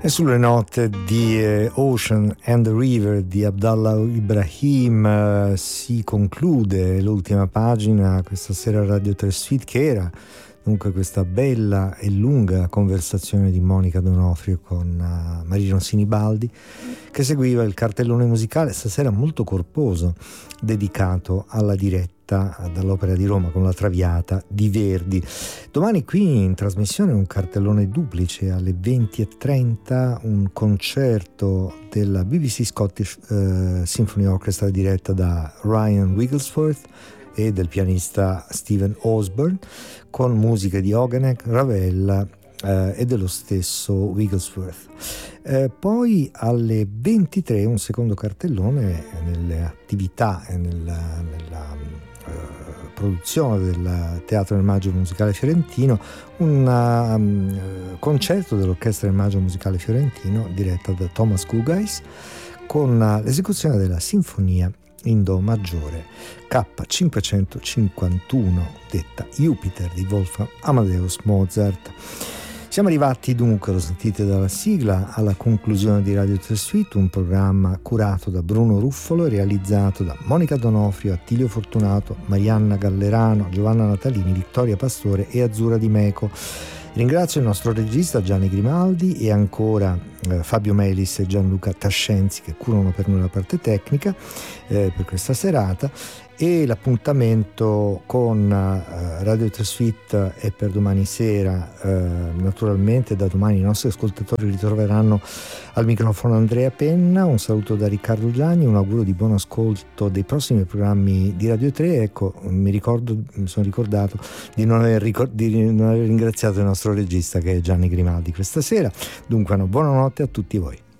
E sulle note di Ocean and the River di Abdallah Ibrahim si conclude l'ultima pagina questa sera a Radio 3 Suite, che era dunque questa bella e lunga conversazione di Monica D'Onofrio con Marino Sinibaldi, che seguiva il cartellone musicale stasera molto corposo dedicato alla diretta dall'Opera di Roma con la Traviata di Verdi. Domani qui in trasmissione un cartellone duplice alle 20:30, un concerto della BBC Scottish Symphony Orchestra diretta da Ryan Wigglesworth e del pianista Stephen Osborne, con musiche di Oganek, Ravel e dello stesso Wigglesworth. Poi alle 23 un secondo cartellone nelle attività e nella produzione del Teatro del Maggio Musicale Fiorentino, un concerto dell'Orchestra del Maggio Musicale Fiorentino diretta da Thomas Kugais, con l'esecuzione della Sinfonia in Do maggiore K551 detta Jupiter di Wolfgang Amadeus Mozart. Siamo arrivati dunque, lo sentite dalla sigla, alla conclusione di Radio 3 Suite, un programma curato da Bruno Ruffolo e realizzato da Monica D'Onofrio, Attilio Fortunato, Marianna Gallerano, Giovanna Natalini, Vittoria Pastore e Azzurra Di Meco. Ringrazio il nostro regista Gianni Grimaldi e ancora Fabio Melis e Gianluca Tascenzi, che curano per noi la parte tecnica per questa serata, e l'appuntamento con Radio 3 Suite è per domani sera. Naturalmente da domani i nostri ascoltatori ritroveranno al microfono Andrea Penna. Un saluto da Riccardo Gianni, un augurio di buon ascolto dei prossimi programmi di Radio 3. Ecco, mi sono ricordato di non aver ringraziato il nostro regista, che è Gianni Grimaldi, questa sera. Dunque una buonanotte a tutti voi.